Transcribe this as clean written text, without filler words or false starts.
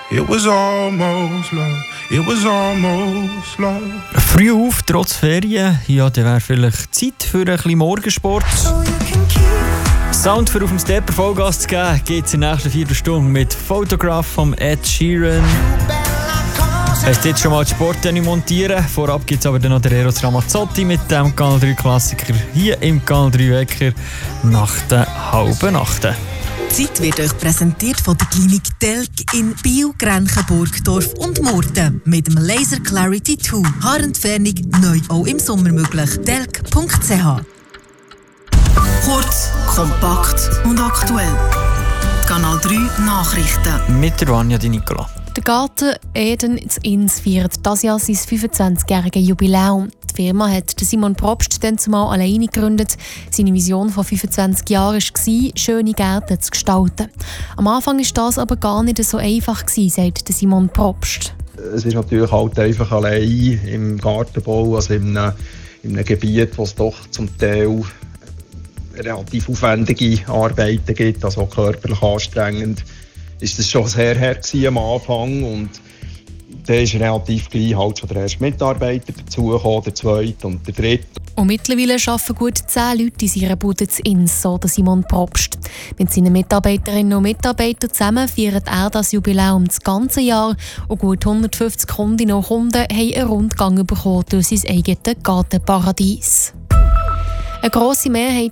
It was almost love. It was almost love. Früh auf, trotz Ferien. Ja, dann wäre vielleicht Zeit für ein bisschen Morgensport. Sound für auf dem Stepper Vollgas zu geben, geht es in der nächsten 4 Stunden mit Photograph vom Ed Sheeran. Hast du jetzt schon mal die Sporttennis montieren? Vorab gibt es aber dann noch den Eros Ramazzotti mit dem Kanal 3 Klassiker hier im Kanal 3 Wecker nach der halben Nacht. Die Zeit wird euch präsentiert von der Klinik Telk in Biel, Grenchen, Burgdorf und Murten. Mit dem Laser Clarity 2. Haarentfernung neu auch im Sommer möglich. telk.ch. Kurz, kompakt und aktuell. Kanal 3 Nachrichten. Mit der Vanja Di Nicola. Der Garten Eden in Ins feiert dieses Jahr sein 25-jähriges Jubiläum. Die Firma hat Simon Probst dann zumal alleine gegründet. Seine Vision von 25 Jahren war, schöne Gärten zu gestalten. Am Anfang war das aber gar nicht so einfach, sagt Simon Probst. Es ist natürlich halt einfach allein im Gartenbau, also in einem Gebiet, wo es doch zum Teil relativ aufwendige Arbeiten gibt, also auch körperlich anstrengend. Ist das schon sehr hart am Anfang und dann ist relativ gleich halt schon der erste Mitarbeiter dazugekommen, der zweite und der dritte. Und mittlerweile arbeiten gut 10 Leute in seiner Bude in Ins, so der Simon Probst. Mit seinen Mitarbeiterinnen und Mitarbeitern zusammen feiert er das Jubiläum das ganze Jahr und gut 150 Kundinnen und Kunden haben einen Rundgang bekommen durch sein eigenes Gartenparadies. Eine grosse Mehrheit